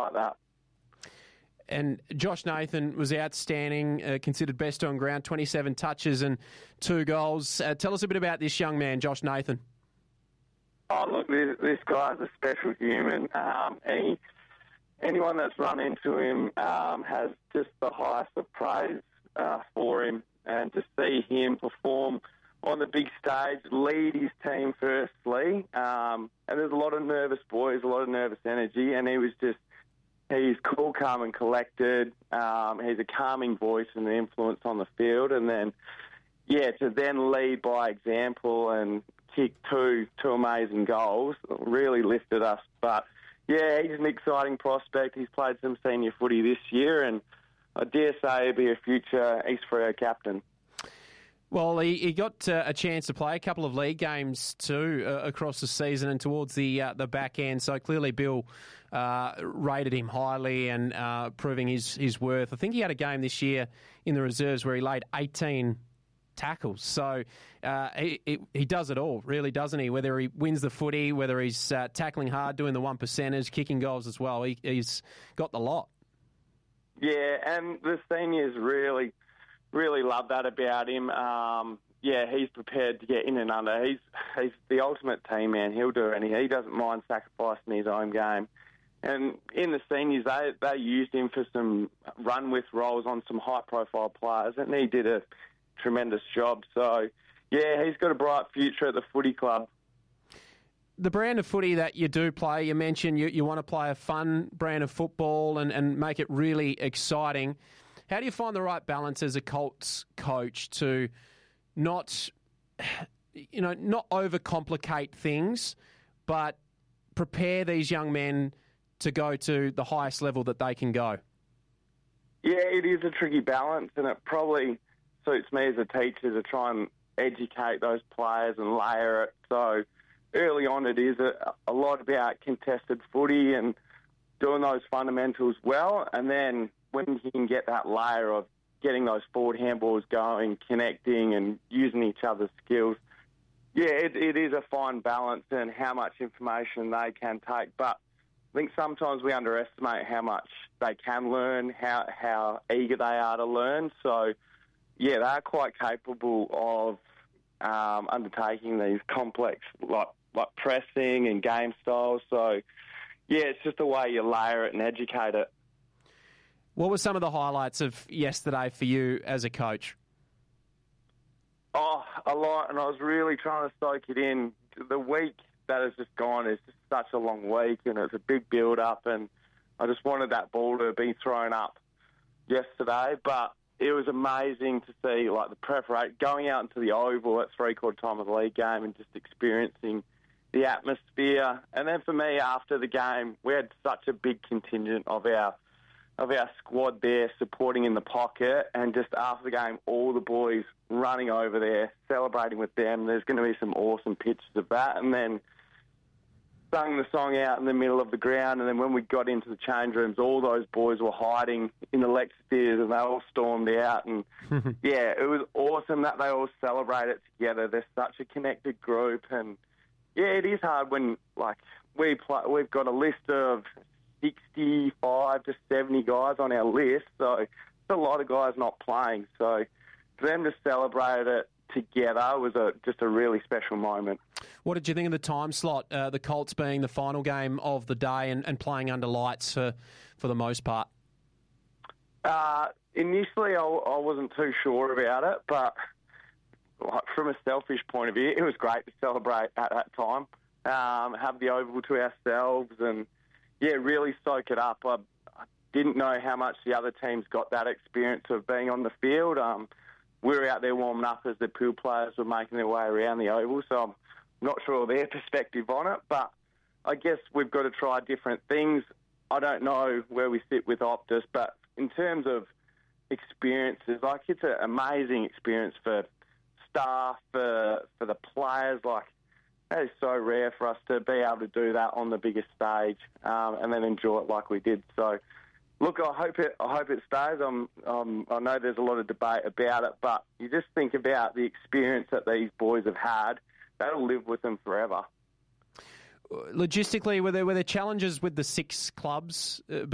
like that. And Josh Nathan was outstanding, considered best on ground, 27 touches and 2 goals. Tell us a bit about this young man, Josh Nathan. Oh, look, this guy's a special human. Anyone that's run into him has just the highest of praise for him. And to see him perform on the big stage, lead his team firstly, and there's a lot of nervous boys, a lot of nervous energy, and he's cool, calm and collected. He's a calming voice and an influence on the field. And then, to then lead by example and kick two amazing goals really lifted us. But, he's an exciting prospect. He's played some senior footy this year, and I dare say he'll be a future East Freo captain. Well, he got a chance to play a couple of league games too across the season and towards the back end. So clearly, Bill rated him highly and proving his worth. I think he had a game this year in the reserves where he laid 18 tackles. So he does it all, really, doesn't he? Whether he wins the footy, whether he's tackling hard, doing the 1%ers, kicking goals as well. He's got the lot. Yeah, and the seniors really love that about him. He's prepared to get in and under. He's the ultimate team man. He'll do anything. He doesn't mind sacrificing his own game. And in the seniors, they used him for some run-with roles on some high-profile players, and he did a tremendous job. So, he's got a bright future at the footy club. The brand of footy that you do play, you mentioned you want to play a fun brand of football and make it really exciting. How do you find the right balance as a Colts coach to not overcomplicate things, but prepare these young men to go to the highest level that they can go? Yeah, it is a tricky balance, and it probably suits me as a teacher to try and educate those players and layer it. So early on it is a lot about contested footy and doing those fundamentals well, and then when you can get that layer of getting those forward handballs going, connecting and using each other's skills, it is a fine balance in how much information they can take. But I think sometimes we underestimate how much they can learn, how eager they are to learn. So, they are quite capable of undertaking these complex, like pressing and game styles. So, it's just the way you layer it and educate it. What were some of the highlights of yesterday for you as a coach? Oh, a lot, and I was really trying to soak it in. The week that has just gone is just such a long week, and it's a big build-up, and I just wanted that ball to be thrown up yesterday. But it was amazing to see, the preparation, going out into the Oval at three-quarter time of the league game and just experiencing the atmosphere. And then for me, after the game, we had such a big contingent of our squad there supporting in the pocket, and just after the game, all the boys running over there, celebrating with them. There's going to be some awesome pictures of that. And then sung the song out in the middle of the ground, and then when we got into the change rooms, all those boys were hiding in the Lexiteers, and they all stormed out. And, it was awesome that they all celebrated together. They're such a connected group. And, it is hard when, we've got a list of 65 to 70 guys on our list, so it's a lot of guys not playing. So for them to celebrate it together was just a really special moment. What did you think of the time slot, the Colts being the final game of the day and playing under lights for the most part? Initially, I wasn't too sure about it, but from a selfish point of view, it was great to celebrate at that time, have the Oval to ourselves and really soak it up. I didn't know how much the other teams got that experience of being on the field. We were out there warming up as the pool players were making their way around the Oval, so I'm not sure their perspective on it, but I guess we've got to try different things. I don't know where we sit with Optus, but in terms of experiences, it's an amazing experience for staff, for the players. That is so rare for us to be able to do that on the biggest stage and then enjoy it like we did. So, look, I hope it stays. I know there's a lot of debate about it, but you just think about the experience that these boys have had. That'll live with them forever. Logistically, were there challenges with the 6 clubs